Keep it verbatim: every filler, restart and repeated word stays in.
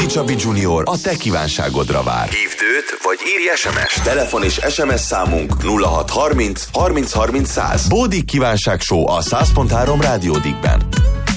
Csabi Junior a te kívánságodra vár. Hívd őt, vagy írj es em es. Telefon és es em es számunk nulla hat harminc harminc harminc száz. Bódik kívánság show a száz pont három Rádió Dickben.